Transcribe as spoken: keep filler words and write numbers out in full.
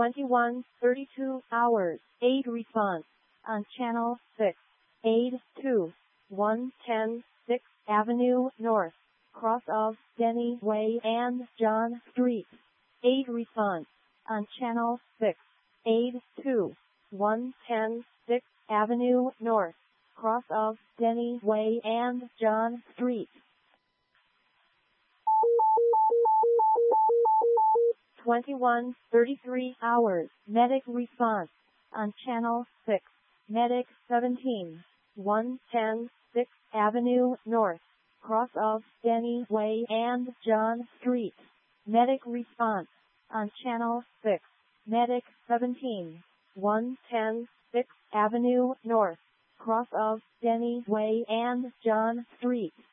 twenty-one thirty-two hours, aid response on channel six. Aid to one ten sixth Avenue North, cross of Denny Way and John Street. Aid response on channel six. Aid to one ten sixth Avenue North, cross of Denny Way and John Street. twenty-one thirty-three hours, medic response on channel six. Medic seventeen, one ten sixth Avenue North, cross of Denny Way and John Street. Medic response on channel six. Medic seventeen, one ten sixth Avenue North, cross of Denny Way and John Street.